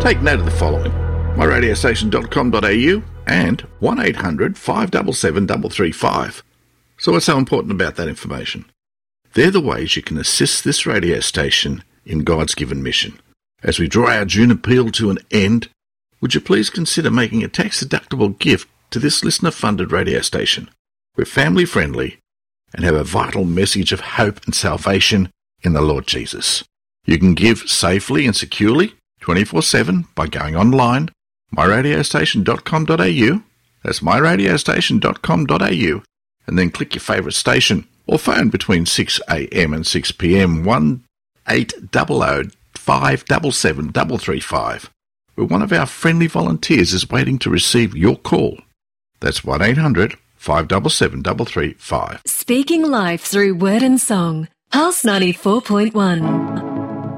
Take note of the following: myradiostation.com.au and 1800 577 335. So what's so important about that information? They're the ways you can assist this radio station in God's given mission. As we draw our June appeal to an end, would you please consider making a tax-deductible gift to this listener-funded radio station? We're family-friendly and have a vital message of hope and salvation in the Lord Jesus. You can give safely and securely 24/7 by going online, myradiostation.com.au. That's myradiostation.com.au, and then click your favourite station or phone between 6 a.m. and 6 p.m. 1800 577 335, where one of our friendly volunteers is waiting to receive your call. That's 1800 577 335. Speaking life through word and song. Pulse 94.1.